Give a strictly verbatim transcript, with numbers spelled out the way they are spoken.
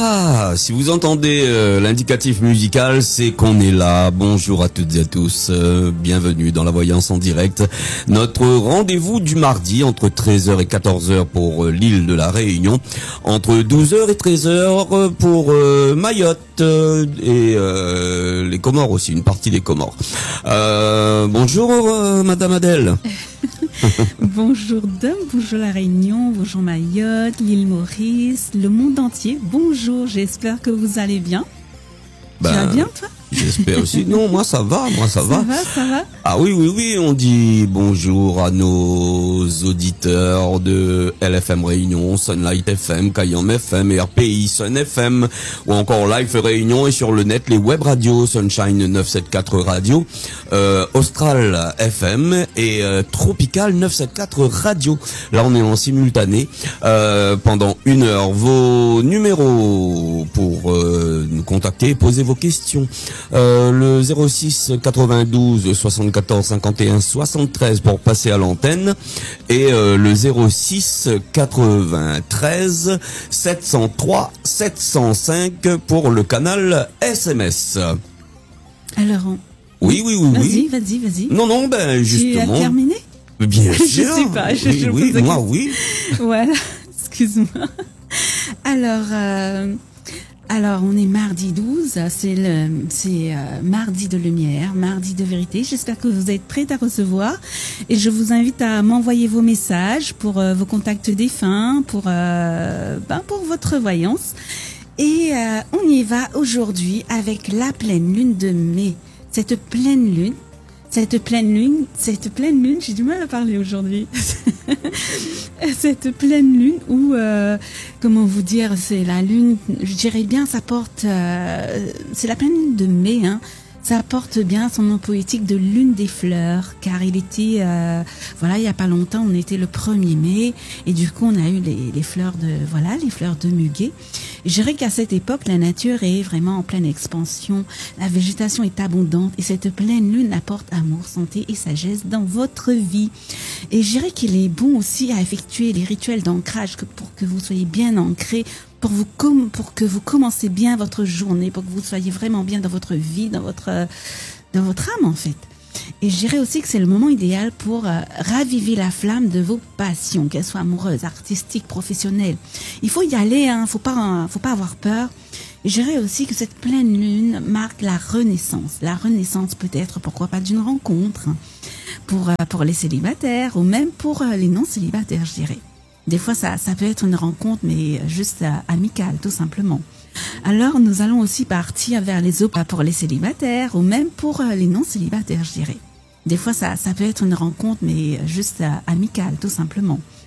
Ah, si vous entendez euh, l'indicatif musical, c'est qu'on est là. Bonjour à toutes et à tous. Euh, bienvenue dans la Voyance en direct. Notre rendez-vous du mardi entre treize heures et quatorze heures pour euh, l'île de la Réunion. Entre douze heures et treize heures pour euh, Mayotte euh, et euh, les Comores aussi, une partie des Comores. Euh, bonjour euh, Madame Adèle. Bonjour Dom, bonjour la Réunion, bonjour Mayotte, l'île Maurice, le monde entier. Bonjour, j'espère que vous allez bien. Ben, tu vas bien toi? J'espère aussi. Non, moi ça va, moi ça, ça va. Ça va, ça va. Ah oui, oui, oui, on dit bonjour à nos auditeurs de L F M Réunion, Sunlight F M, Kayam F M, R P I, Sun F M, ou encore Live Réunion et sur le net les web radios, Sunshine neuf cent soixante-quatorze Radio, euh, Austral F M et euh, Tropical neuf cent soixante-quatorze Radio. Là, on est en simultané euh, pendant une heure. Vos numéros pour euh, nous contacter et poser vos questions. Euh, le zéro six quatre-vingt-douze soixante-quatorze cinquante et un soixante-treize pour passer à l'antenne et euh, le zéro six quatre-vingt-treize sept cent trois sept cent cinq pour le canal S M S. Alors, on... oui, oui, oui, vas-y, oui. Vas-y, vas-y. Non, non, ben justement. Tu as terminé? Bien sûr. Je sais pas. Je, oui, je oui, moi, oui. Voilà. Excuse-moi. Alors. Euh... Alors, on est mardi douze, c'est le, c'est euh, mardi de lumière, mardi de vérité. J'espère que vous êtes prêts à recevoir et je vous invite à m'envoyer vos messages pour euh, vos contacts défunts, pour euh, ben, pour votre voyance. Et euh, on y va aujourd'hui avec la pleine lune de mai. Cette pleine lune, cette pleine lune, cette pleine lune, j'ai du mal à parler aujourd'hui. Cette pleine lune où, euh, comment vous dire, c'est la lune, je dirais bien, ça porte, euh, c'est la pleine lune de mai, hein. Ça porte bien son nom poétique de lune des fleurs, car il était, euh, voilà, il y a pas longtemps, on était le premier mai, et du coup, on a eu les, les fleurs de, voilà, les fleurs de muguet. Et je dirais qu'à cette époque, la nature est vraiment en pleine expansion, la végétation est abondante, et cette pleine lune apporte amour, santé et sagesse dans votre vie. Et je dirais qu'il est bon aussi à effectuer les rituels d'ancrage pour que vous soyez bien ancrés, pour vous com- pour que vous commencez bien votre journée, pour que vous soyez vraiment bien dans votre vie, dans votre euh, dans votre âme en fait. Et je dirais aussi que c'est le moment idéal pour euh, raviver la flamme de vos passions, qu'elles soient amoureuses, artistiques, professionnelles. Il faut y aller, hein, faut pas euh, faut pas avoir peur. Et je dirais aussi que cette pleine lune marque la renaissance, la renaissance peut-être, pourquoi pas d'une rencontre, hein, pour euh, pour les célibataires ou même pour euh, les non célibataires, je dirais. Des fois, ça, ça peut être une rencontre, mais juste euh, amicale, tout simplement. Alors, nous allons aussi partir vers les eaux pour les célibataires ou même pour euh, les non-célibataires, je dirais. Des fois, ça, ça peut être une rencontre, mais juste euh, amicale, tout simplement.